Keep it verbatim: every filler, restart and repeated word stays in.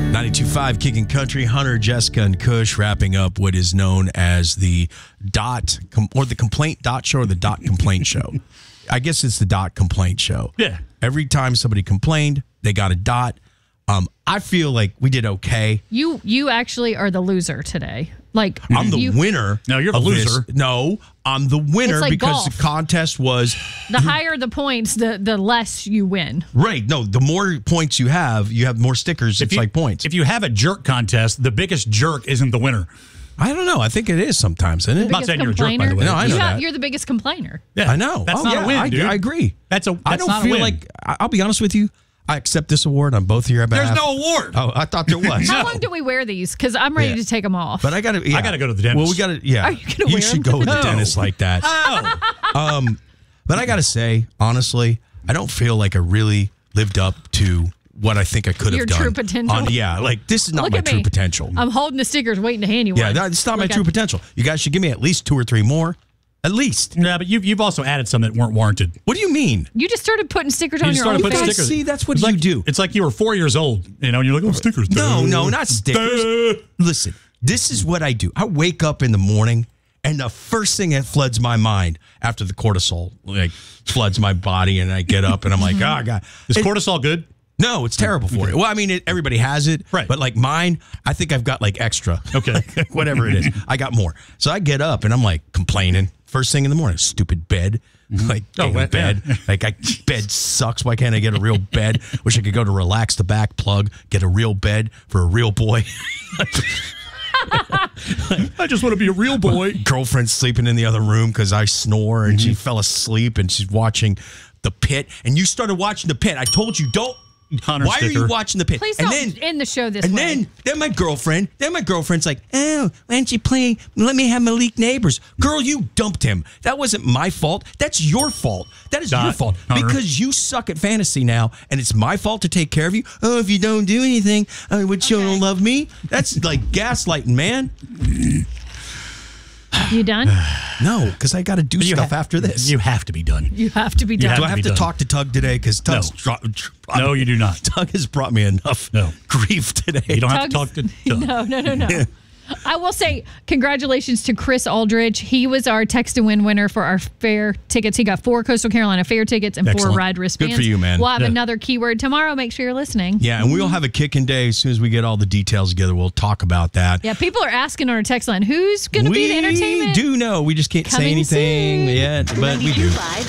ninety-two point five Kicking Country, Hunter, Jessica, and Kush wrapping up what is known as the dot com- or the complaint dot show or the dot complaint show. I guess it's the dot complaint show. Yeah. Every time somebody complained, they got a dot. Um, I feel like we did okay. You you actually are the loser today. Like I'm the you, winner. No, you're the of loser. This. No, I'm the winner It's like because golf. the contest was The higher the points, the the less you win. right. No, the more points you have, you have more stickers. It's you, like points. If you have a jerk contest, the biggest jerk isn't the winner. I don't know. I think it is sometimes, isn't it? I'm not saying you're a jerk, by the way. No, I know you that. You're the biggest complainer. Yeah, I know. That's Oh, not yeah, a win, I, dude. I agree. That's a. That's I don't not feel a win. like I- I'll be honest with you. I accept this award on both of your behalf. There's no award. Oh, I thought there was. How long do we wear these? Because I'm ready Yeah. to take them off. But I got to. Yeah. I gotta go to the dentist. Well, we got to. Yeah. Are you gonna wear should them? go with the No. dentist like that. Oh. Um, but I got to say, honestly, I don't feel like I really lived up to what I think I could Your have done. true potential? On, yeah, like this is not Look my at true me. potential. I'm holding the stickers, waiting to hand you yeah, one. that's not my Look true at- potential. You guys should give me at least two or three more. At least. Yeah, but you've you've also added some that weren't warranted. What do you mean? You just started putting stickers You on just your started own putting face. stickers. See, that's what It's you like, do. It's like you were four years old, you know, and you're like, oh, stickers. No, duh. no, not stickers. Duh. Listen, this is what I do. I wake up in the morning, and the first thing that floods my mind after the cortisol like floods my body, and I get up and I'm like, oh god, Is It- cortisol good? no, it's terrible for you. Well, I mean, it, everybody has it, Right. But like mine, I think I've got like extra. Okay. Like, whatever it is, I got more. So I get up and I'm like complaining first thing in the morning. Stupid bed. Like Oh, damn yeah. bed, like I bed sucks. Why can't I get a real bed? Wish I could go to Relax the Back Plug, get a real bed for a real boy. I just want to be a real boy. Girlfriend's sleeping in the other room because I snore and she fell asleep and she's watching The Pit. And you started watching The Pit. I told you don't. Hunter Why are sticker. you watching The Pit? Please and don't then, end the show this and way. then, then my girlfriend, then my girlfriend's like, oh, why don't you play? Let me have Malik Neighbors. Girl, you dumped him. That wasn't my fault. That's your fault. That is Dot, your fault Hunter. because you suck at fantasy now, and it's my fault to take care of you. Oh, if you don't do anything, uh, would you Okay. don't love me? That's like gaslighting, man. You done? No, because I got to do You stuff ha- after this. You have to be done. You have to be done. have do I to have be to done. talk to Tug today? Because Tug's No. dro- dro- No, you do not. Tug has brought me enough No. grief today. You don't have to talk Tug's- to. to No, no, no, no. I will say congratulations to Chris Aldridge. He was our text to win winner for our fair tickets. He got four Coastal Carolina fair tickets and Excellent. four ride wristbands. Good for you, man. We'll have Yeah. another keyword tomorrow. Make sure you're listening. Yeah, and we'll have a kicking day as soon as we get all the details together. We'll talk about that. Yeah, people are asking on our text line, who's going to be the entertainment? We do know. We just can't say Coming anything soon. yet, but we do.